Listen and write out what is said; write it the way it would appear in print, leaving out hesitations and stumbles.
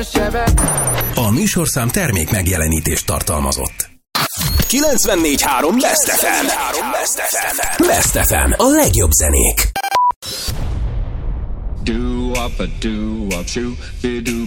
A műsorszám termék megjelenítést tartalmazott. 94.3 Best FM. Best FM. A legjobb zenék. Do up a do up shoe, be do